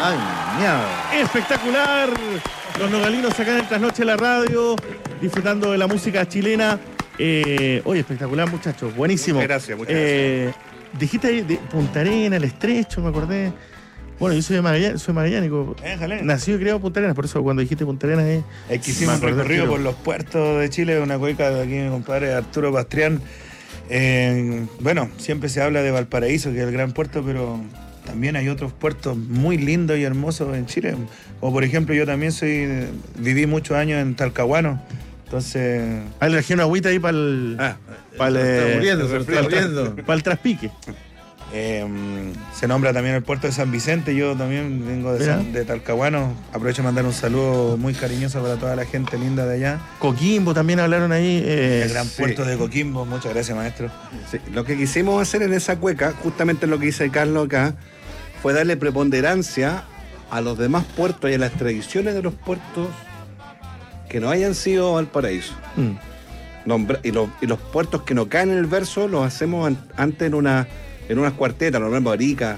Ay, miau. Espectacular. Los nogalinos acá en el Trasnoche de la Radio, disfrutando de la música chilena. Oye, espectacular, muchachos. Buenísimo. Muchas gracias. Dijiste ahí de Punta Arenas, El Estrecho, me acordé. Bueno, yo soy de Magallanes, soy magallánico. Nacido y criado en Punta Arenas, por eso cuando dijiste Punta Arenas Es que hicimos un recorrido por los puertos de Chile, una cueca de aquí mi compadre Arturo Pastrián. Bueno, siempre se habla de Valparaíso, que es el gran puerto, pero también hay otros puertos muy lindos y hermosos en Chile. Como por ejemplo, yo también viví muchos años en Talcahuano. Entonces. Ahí le dejé una agüita ahí para el. Para el traspique. Se nombra también el puerto de San Vicente. Yo también vengo de Talcahuano. Aprovecho de mandar un saludo muy cariñoso para toda la gente linda de allá. Coquimbo también hablaron ahí. El gran puerto de Coquimbo. Muchas gracias, maestro. Sí, lo que quisimos hacer en esa cueca, justamente lo que dice Carlos acá, fue darle preponderancia a los demás puertos y a las tradiciones de los puertos que no hayan sido Valparaíso. Y los puertos que no caen en el verso los hacemos antes en unas cuartetas, normalmente Arica,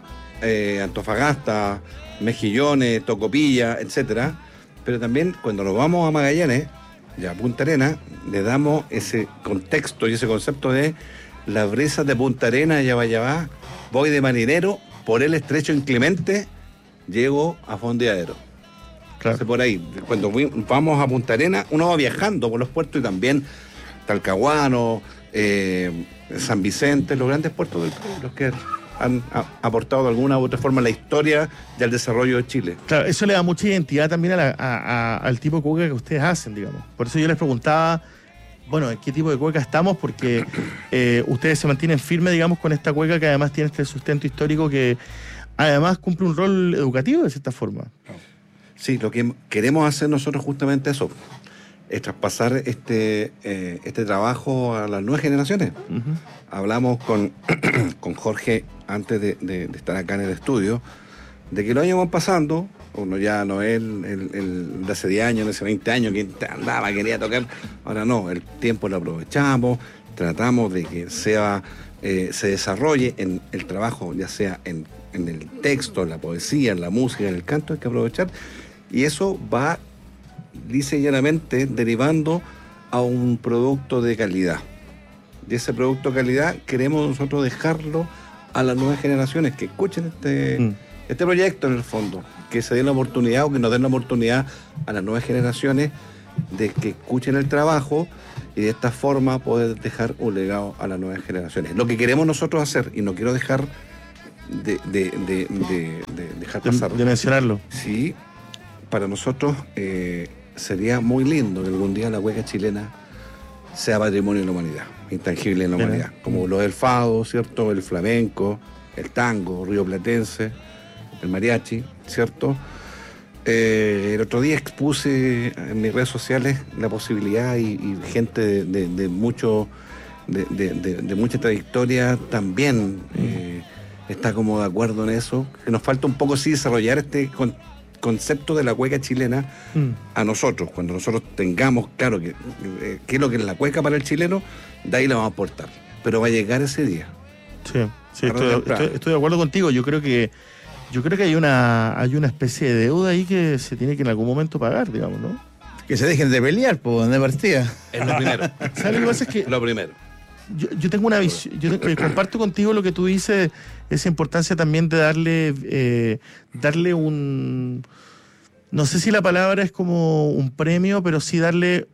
Antofagasta, Mejillones, Tocopilla, etcétera. Pero también cuando nos vamos a Magallanes, ya a Punta Arenas, le damos ese contexto y ese concepto de la brisa de Punta Arenas, Yabayabá, voy de marinero, por el estrecho inclemente, llego a Fondeadero. Claro. Entonces, por ahí, cuando vamos a Punta Arenas, uno va viajando por los puertos y también Talcahuano, San Vicente, los grandes puertos del país, los que han aportado de alguna u otra forma a la historia y al desarrollo de Chile. Claro, eso le da mucha identidad también al tipo de cueca que ustedes hacen, digamos. Por eso yo les preguntaba, bueno, ¿en qué tipo de cueca estamos? Porque ustedes se mantienen firmes, digamos, con esta cueca que además tiene este sustento histórico que además cumple un rol educativo de cierta forma. Sí, lo que queremos hacer nosotros justamente eso, es traspasar este trabajo a las nuevas generaciones. Hablamos con Jorge antes de estar acá en el estudio, de que los años van pasando, uno ya no es el de hace 10 años, hace 20 años, que andaba, quería tocar, ahora no, el tiempo lo aprovechamos, tratamos de que se desarrolle en el trabajo, ya sea en el texto, en la poesía, en la música, en el canto, hay que aprovechar, y eso va dice llanamente derivando a un producto de calidad. Y ese producto de calidad queremos nosotros dejarlo a las nuevas generaciones que escuchen este proyecto en el fondo, que se den la oportunidad o que nos den la oportunidad a las nuevas generaciones de que escuchen el trabajo y de esta forma poder dejar un legado a las nuevas generaciones. Lo que queremos nosotros hacer, y no quiero dejar de dejar pasar. De mencionarlo. Sí, para nosotros sería muy lindo que algún día la cueca chilena sea patrimonio de la humanidad, intangible en la humanidad, como lo del fado, ¿cierto? El flamenco, el tango, rioplatense, el mariachi, ¿cierto? El otro día expuse en mis redes sociales la posibilidad y gente de mucha trayectoria también está como de acuerdo en eso, que nos falta un poco sí desarrollar este concepto de la cueca chilena a nosotros, cuando nosotros tengamos claro qué es lo que es la cueca para el chileno, de ahí la vamos a aportar, pero va a llegar ese día. Sí, estoy de acuerdo contigo. Yo creo que hay una especie de deuda ahí que se tiene que en algún momento pagar, digamos, ¿no? Que se dejen de pelear, pues, de partida. Es lo primero. ¿Sabes lo que pasa? Es que lo primero. Yo tengo una visión, comparto contigo lo que tú dices, esa importancia también de darle un, no sé si la palabra es como un premio, pero sí darle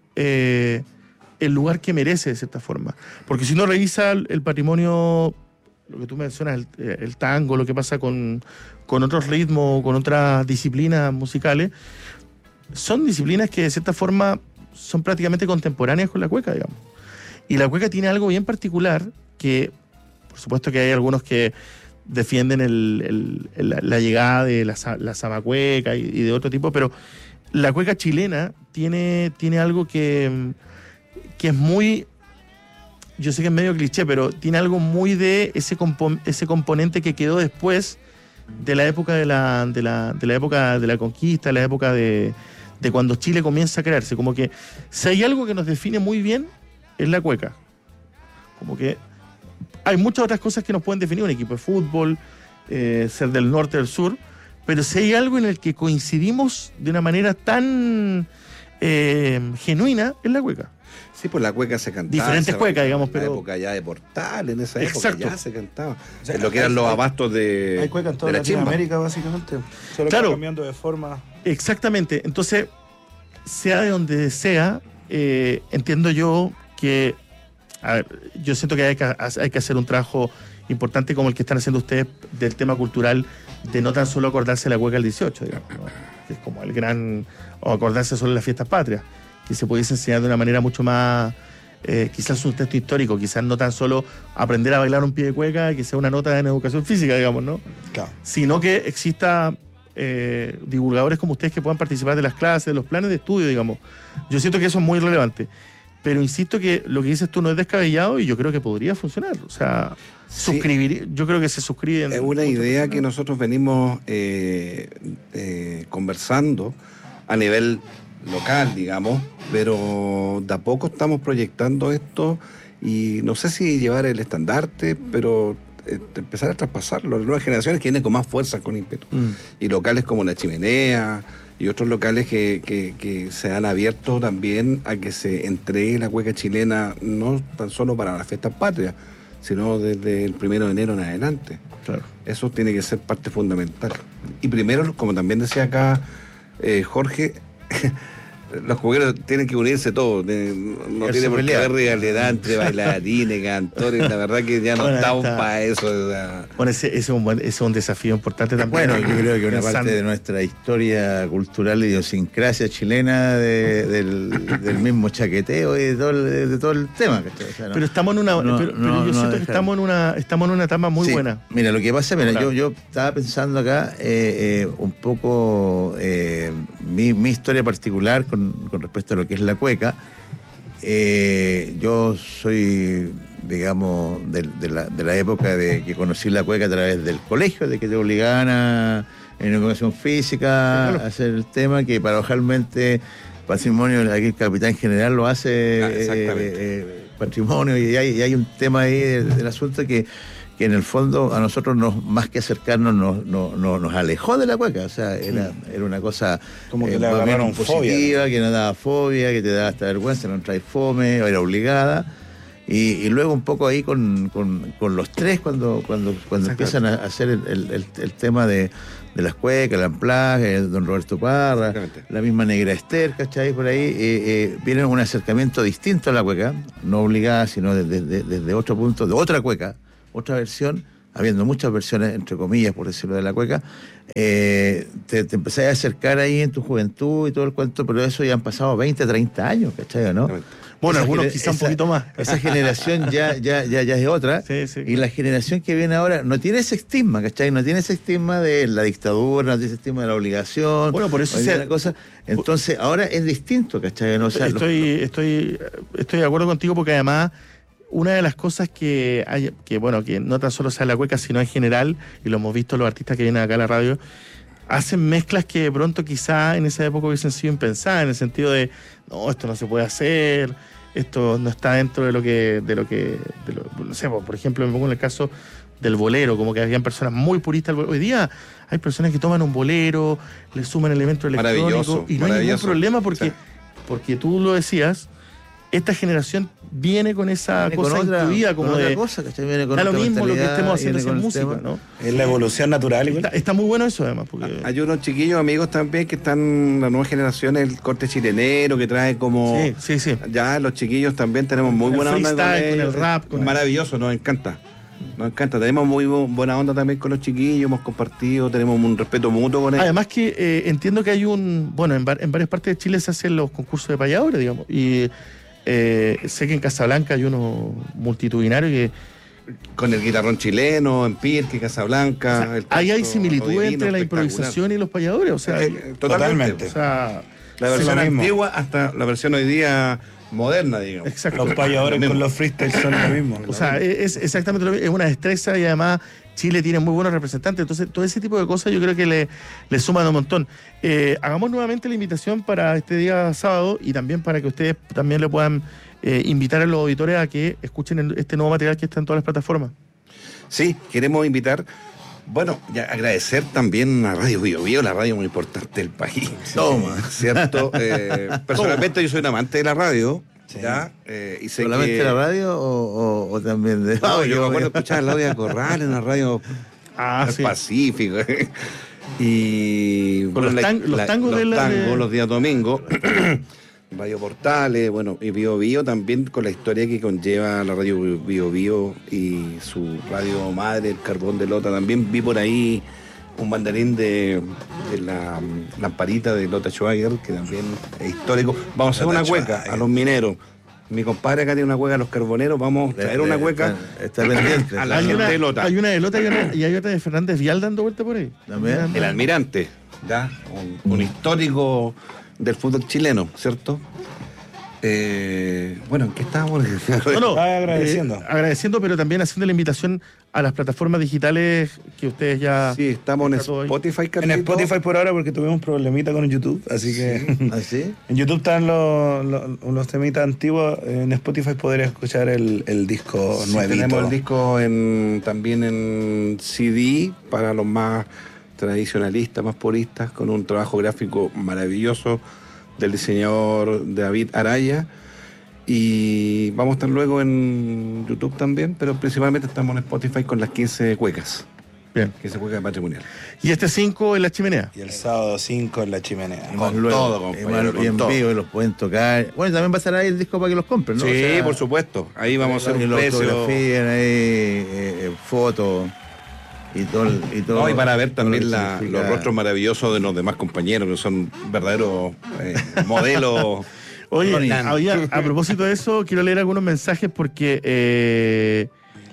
el lugar que merece de cierta forma. Porque si uno revisa el patrimonio, lo que tú mencionas, el tango, lo que pasa con otros ritmos, con otras disciplinas musicales, son disciplinas que de cierta forma son prácticamente contemporáneas con la cueca, digamos. Y la cueca tiene algo bien particular que, por supuesto que hay algunos que defienden la llegada de la zamacueca y de otro tipo, pero la cueca chilena tiene algo que es muy, yo sé que es medio cliché, pero tiene algo muy de ese componente que quedó después de la época de la época de la conquista, la época de cuando Chile comienza a crearse. Como que si hay algo que nos define muy bien, es la cueca. Como que hay muchas otras cosas que nos pueden definir, un equipo de fútbol, ser del norte, del sur, pero si hay algo en el que coincidimos de una manera tan genuina, es la cueca. Sí, pues la cueca se cantaba. Diferentes cuecas, digamos, pero. En la época ya de Portal, en esa época ya se cantaba. O sea, lo que eran los abastos de. Hay cueca en toda Latinoamérica, básicamente. Solo claro, cambiando de forma. Exactamente. Entonces, sea de donde sea, entiendo yo que. A ver, yo siento que hay que hacer un trabajo importante como el que están haciendo ustedes del tema cultural, de no tan solo acordarse de la cueca el 18, digamos, ¿no? Que es como el gran. O acordarse solo de las fiestas patrias, que se pudiese enseñar de una manera mucho más, quizás un texto histórico, quizás no tan solo aprender a bailar un pie de cueca, que sea una nota en educación física, digamos, ¿no? Claro. Sino que exista divulgadores como ustedes que puedan participar de las clases, de los planes de estudio, digamos. Yo siento que eso es muy relevante. Pero insisto que lo que dices tú no es descabellado y yo creo que podría funcionar. O sea, sí, yo creo que se suscriben. Es una idea que nosotros venimos conversando a nivel local, digamos, pero de a poco estamos proyectando esto y no sé si llevar el estandarte, pero empezar a traspasarlo a las nuevas generaciones que vienen con más fuerza, con ímpetu. Y locales como La Chimenea y otros locales que se han abierto también a que se entregue la cueca chilena, no tan solo para las fiestas patrias, sino desde el 1 de enero en adelante. Claro. Eso tiene que ser parte fundamental. Y primero, como también decía acá Jorge, los cuequeros tienen que unirse todos, no tiene por qué haber rivalidad entre bailarines, cantores, la verdad que ya no estamos para eso. O sea. Bueno, ese es un desafío importante también. Bueno, yo creo que una parte de nuestra historia cultural, idiosincrasia chilena, del mismo chaqueteo y de todo el tema. O sea, pero estamos en una, pero yo siento que estamos en una etapa muy buena. Mira, lo que pasa, yo estaba pensando acá un poco mi historia particular con respecto a lo que es la cueca. Yo soy, digamos, de la época de que conocí la cueca a través del colegio, de que te obligaban en educación física a hacer el tema, que paradojalmente patrimonio, aquí el capitán general lo hace patrimonio, y hay un tema ahí del asunto que en el fondo a nosotros más que acercarnos nos alejó de la cueca. O sea, era una cosa como que le agarraron positiva, fobia, que no daba fobia, que te daba hasta vergüenza, no trae fome, era obligada. Y luego un poco ahí con los tres, cuando empiezan a hacer el tema de las cuecas, el amplaje, don Roberto Parra, la misma Negra Esther, ¿cachai? Por ahí viene un acercamiento distinto a la cueca, no obligada, sino desde otro punto, de otra cueca, otra versión, habiendo muchas versiones, entre comillas, por decirlo, de la cueca, te empezás a acercar ahí en tu juventud y todo el cuento, pero eso ya han pasado 20, 30 años, ¿cachai? ¿No? Bueno, algunos quizá un poquito más. Esa generación ya es otra. Sí. Y la generación que viene ahora no tiene ese estigma, ¿cachai? No tiene ese estigma de la dictadura, no tiene ese estigma de la obligación. Bueno, por eso cosa. Entonces, ahora es distinto, ¿cachai? ¿No? O sea, estoy de acuerdo contigo porque además una de las cosas que no tan solo sea la cueca, sino en general, y lo hemos visto los artistas que vienen acá a la radio, hacen mezclas que de pronto quizá en esa época hubiesen sido impensadas, en el sentido de, no, esto no se puede hacer, esto no está dentro no sé, por ejemplo, me pongo en el caso del bolero, como que habían personas muy puristas. Hoy día hay personas que toman un bolero, le suman elementos electrónicos y no hay ningún problema porque tú lo decías, esta generación viene con esa cosa incluida, como de cosa, da lo mismo lo que estemos haciendo sin música, ¿no? Es la evolución natural. Está muy bueno eso, además. Porque hay unos chiquillos amigos también que están, la nueva generación, el corte chilenero, que trae como... Sí. Ya los chiquillos también tenemos muy buena onda con el rap. Maravilloso, nos encanta. Tenemos muy buena onda también con los chiquillos, hemos compartido, tenemos un respeto mutuo con ellos. Además que entiendo que hay en varias partes de Chile se hacen los concursos de payadores, digamos, y sé que en Casablanca hay uno multitudinario que con el guitarrón chileno, en Pirque, Casablanca. O sea, hay similitudes entre la improvisación y los payadores, o sea, totalmente. O sea, la versión antigua hasta la versión hoy día moderna, digamos. Exacto. Los payadores con los freestyles son lo mismo. O sea, es exactamente lo mismo, es una destreza y además Chile tiene muy buenos representantes, entonces todo ese tipo de cosas yo creo que le suman un montón. Hagamos nuevamente la invitación para este día sábado y también para que ustedes también le puedan invitar a los auditores a que escuchen este nuevo material que está en todas las plataformas. Sí, queremos invitar Bueno, ya agradecer también a Radio Bio Bio, la radio muy importante del país. Toma. ¿Cierto? Personalmente yo soy un amante de la radio. Sí. ¿Ya? Y sé ¿Solamente que... la radio o también de.? No, yo me acuerdo de escuchar Claudia Corral en la radio Sí. Pacífico. Y Con los tangos de los días domingos. Radio Portales, bueno, y Bio Bio también con la historia que conlleva la radio Bio Bio y su radio madre, el Carbón de Lota. También vi por ahí un mandarín de la lamparita de Lota Schwager, que también es histórico. Vamos a hacer Lota una cueca Schwager. a los mineros. Mi compadre acá tiene una cueca a los carboneros. Vamos a traer una cueca Está pendiente. a la Hay gente de Lota. hay una de Lota y hay otra de Fernández Vial dando vuelta por ahí. También. El Almirante, ¿ya? Un histórico del fútbol chileno, ¿cierto? Bueno, ¿en qué estábamos? Agradeciendo. Agradeciendo, pero también haciendo la invitación a las plataformas digitales que ustedes ya... Sí, estamos en Está todo ahí. Spotify, En Carlito. Spotify por ahora porque tuvimos un problemita con YouTube, así que ¿Ah, sí? en YouTube están los temitas antiguos, en Spotify podrías escuchar el disco Sí, nuevito. tenemos el disco también en CD para los más tradicionalistas, más puristas, con un trabajo gráfico maravilloso del diseñador David Araya. Y vamos a estar luego en YouTube también, pero principalmente estamos en Spotify con las 15 cuecas. Bien. 15 cuecas de patrimonial. Y este 5 en la chimenea. Y el sábado 5 en la chimenea. Y Con más luego, todo, y compañero, más- y en con todo. vivo y los pueden tocar. Bueno, también va a estar ahí el disco para que los compren, ¿no? Sí, O sea, por supuesto. Ahí vamos a hacer que un lo precio. fotografíen ahí, fotos y todo. Y todo No, y para ver todo lo también que los significa. rostros maravillosos de los demás compañeros, que son verdaderos modelos. Oye, Tony. a propósito de eso, quiero leer algunos mensajes porque...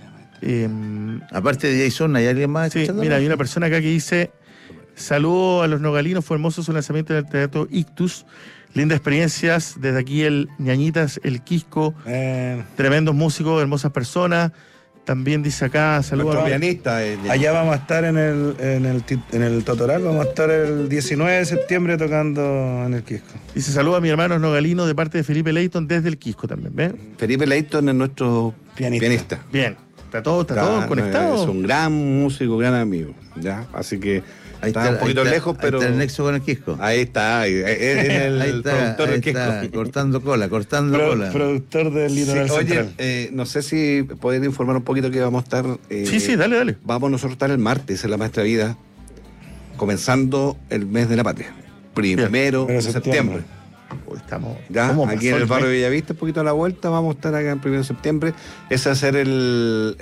Aparte de Jason, ¿hay alguien más sí, escuchando? mira, hay una persona acá que dice: saludo a los nogalinos, fue hermoso su lanzamiento del Teatro Ictus, lindas experiencias, desde aquí el Ñañitas, el Quisco, tremendos músicos, hermosas personas. También dice acá, saludos Nuestro a... pianista. Allá vamos a estar en el Totoral, vamos a estar el 19 de septiembre tocando en el Quisco. Dice: saludos a mi hermano nogalino de parte de Felipe Leighton desde el Quisco también, ¿ves? Felipe Leighton es nuestro Pianista. pianista. Bien, está todo conectado. Es un gran músico, gran amigo. ¿Ya? Así que Ahí está un poquito lejos, pero. Ahí está el nexo con el Quisco. Ahí está, es el Ahí está, productor ahí del Quisco. está, cortando cola. Productor del Sí, Litoral oye, Central. no sé si podés informar un poquito que vamos a estar. Sí, dale. Vamos nosotros a estar el martes en la Maestra Vida, comenzando el mes de la patria. Primero de septiembre. Hoy estamos... Ya, ¿cómo aquí en pasó el barrio mes? Bellavista, un poquito a la vuelta, vamos a estar acá el 1 de septiembre. Ese va a ser el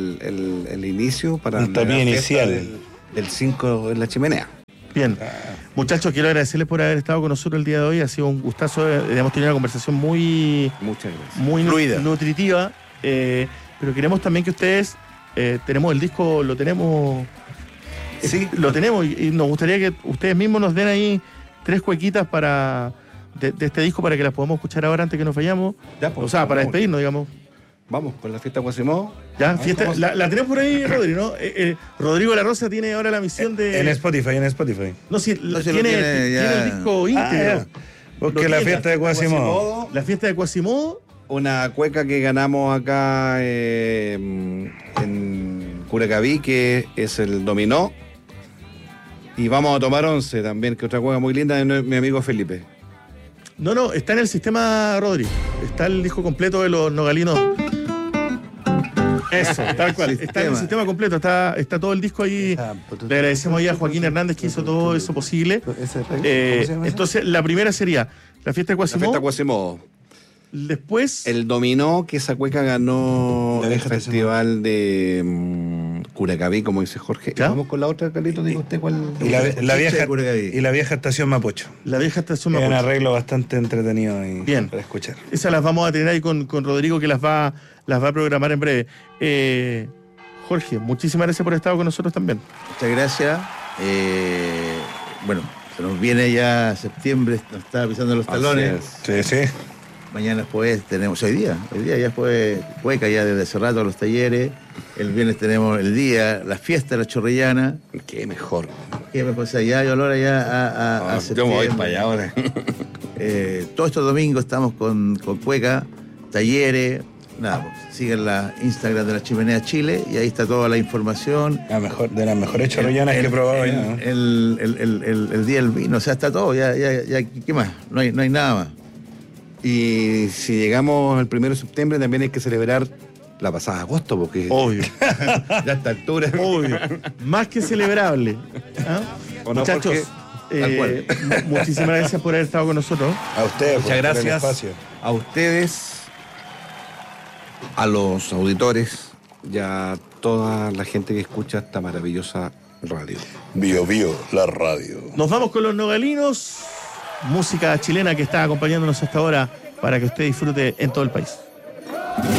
inicio para El tapiz inicial. del 5 en la chimenea. Bien. Muchachos, quiero agradecerles por haber estado con nosotros el día de hoy. Ha sido un gustazo. Hemos tenido una conversación muy Muchas gracias. muy Fluida. nutritiva, pero queremos también que ustedes, tenemos el disco, lo tenemos, Sí. lo tenemos y nos gustaría que ustedes mismos nos den ahí 3 cuequitas de este disco para que las podamos escuchar ahora antes que nos vayamos, Ya, pues, o sea, para vamos. despedirnos, digamos. Vamos con la fiesta Guasimó. Ya, Vamos, fiesta, vamos. la tenemos por ahí, Rodrigo, ¿no? Rodrigo La Rosa tiene ahora la misión de... En Spotify. No, sí, No, si lo tiene, tiene ya. tiene el disco íntegro. ya. Porque Lo la tiene. fiesta de Quasimodo. La fiesta de Quasimodo. Una cueca que ganamos acá en Curacaví, que es el dominó. Y vamos a tomar 11 también, que otra cueca muy linda de mi amigo Felipe. No, está en el sistema, Rodri. Está el disco completo de los nogalinos. Eso, tal cual. Está en el sistema completo, está todo el disco ahí. Le agradecemos ahí a Joaquín Hernández que hizo todo eso posible. Entonces, la primera sería la fiesta de La fiesta Quasimodo. Quasimodo. Después, El dominó, que esa cueca ganó La el vieja festival de Curacaví, como dice Jorge. ¿Ya? Vamos con la otra, Carlito, diga usted cuál. Y la vieja de Curacaví. y la vieja estación Mapocho. la vieja estación Es un Mapocho. arreglo bastante entretenido y Bien. para escuchar. Esas las vamos a tener ahí con Rodrigo, que las va a programar en breve. Jorge, muchísimas gracias por estar con nosotros también. Muchas gracias. Bueno, se nos viene ya septiembre, nos está pisando los talones. Sí, sí. Mañana pues tenemos, hoy día ya fue cueca ya desde hace rato a los talleres. El viernes tenemos el día, la fiesta de la Chorrillana. Qué mejor. ¿Qué me pasa allá? Yo olor allá a Yo me voy septiembre. para allá ahora. Todos estos domingos estamos con cueca, talleres, nada, pues, sigan la Instagram de la Chimenea Chile y ahí está toda la información. De las mejores chorrollanas que he probado ya, ¿no? El día del vino, o sea, está todo, ya, ¿qué más? No hay nada más. Y si llegamos al 1 de septiembre también hay que celebrar la pasada de agosto, porque Obvio. ya a esta altura. Obvio. Más que celebrable. ¿Ah? ¿O no? Muchachos, Porque, muchísimas gracias por haber estado con nosotros. A ustedes, muchas por el gracias espacio. a ustedes, a los auditores y a toda la gente que escucha esta maravillosa radio. Bio Bio, la radio. Nos vamos con los nogalinos, música chilena que está acompañándonos hasta ahora para que usted disfrute en todo el país.